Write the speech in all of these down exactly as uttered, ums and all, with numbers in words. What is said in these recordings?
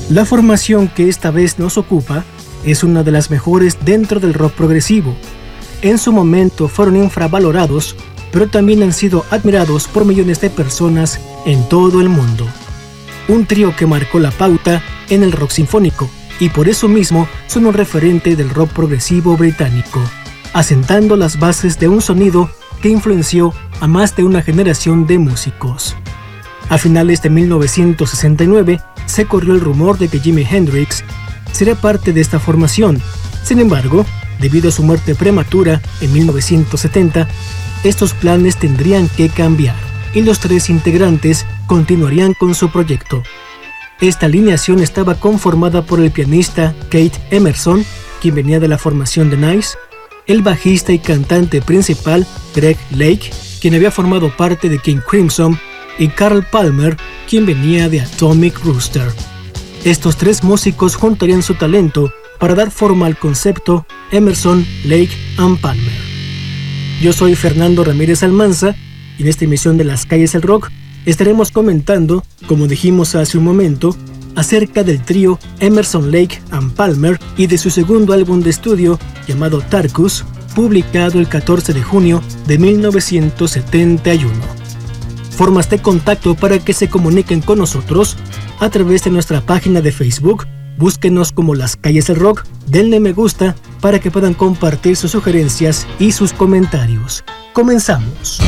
La formación que esta vez nos ocupa es una de las mejores dentro del rock progresivo. En su momento fueron infravalorados, pero también han sido admirados por millones de personas en todo el mundo. Un trío que marcó la pauta en el rock sinfónico y por eso mismo son un referente del rock progresivo británico, asentando las bases de un sonido que influenció a más de una generación de músicos. A finales de mil novecientos sesenta y nueve se corrió el rumor de que Jimi Hendrix sería parte de esta formación. Sin embargo, debido a su muerte prematura en mil novecientos setenta, estos planes tendrían que cambiar y los tres integrantes continuarían con su proyecto. Esta alineación estaba conformada por el pianista Keith Emerson, quien venía de la formación de Nice, el bajista y cantante principal Greg Lake, quien había formado parte de King Crimson, y Carl Palmer, quien venía de Atomic Rooster. Estos tres músicos juntarían su talento para dar forma al concepto Emerson, Lake and Palmer. Yo soy Fernando Ramírez Almanza y en esta emisión de Las Calles del Rock estaremos comentando, como dijimos hace un momento, acerca del trío Emerson, Lake and Palmer y de su segundo álbum de estudio llamado Tarkus, publicado el catorce de junio de mil novecientos setenta y uno. Formas de contacto para que se comuniquen con nosotros a través de nuestra página de Facebook. Búsquenos como Las Calles del Rock, denle me gusta para que puedan compartir sus sugerencias y sus comentarios. Comenzamos.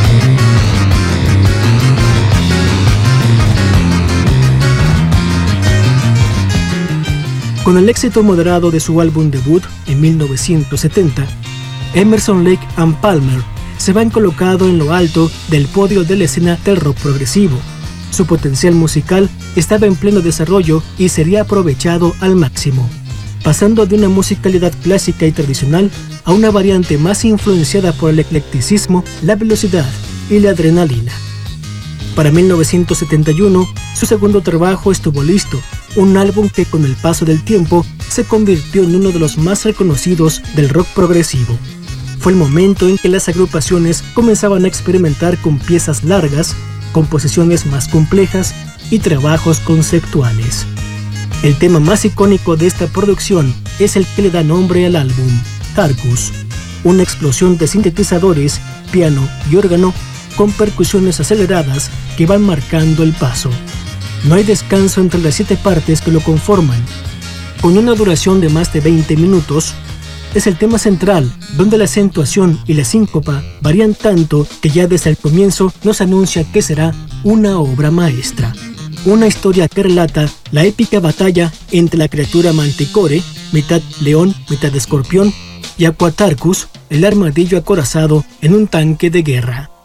Con el éxito moderado de su álbum debut en mil novecientos setenta, Emerson, Lake and Palmer se van colocado en lo alto del podio de la escena del rock progresivo. Su potencial musical estaba en pleno desarrollo y sería aprovechado al máximo, pasando de una musicalidad clásica y tradicional a una variante más influenciada por el eclecticismo, la velocidad y la adrenalina. Para mil novecientos setenta y uno, su segundo trabajo estuvo listo, un álbum que con el paso del tiempo se convirtió en uno de los más reconocidos del rock progresivo. Fue el momento en que las agrupaciones comenzaban a experimentar con piezas largas, composiciones más complejas y trabajos conceptuales. El tema más icónico de esta producción es el que le da nombre al álbum, Tarkus, una explosión de sintetizadores, piano y órgano con percusiones aceleradas que van marcando el paso. No hay descanso entre las siete partes que lo conforman. Con una duración de más de veinte minutos, es el tema central, donde la acentuación y la síncopa varían tanto que ya desde el comienzo nos anuncia que será una obra maestra. Una historia que relata la épica batalla entre la criatura Manticore, mitad león, mitad escorpión, y Aquatarkus, el armadillo acorazado en un tanque de guerra.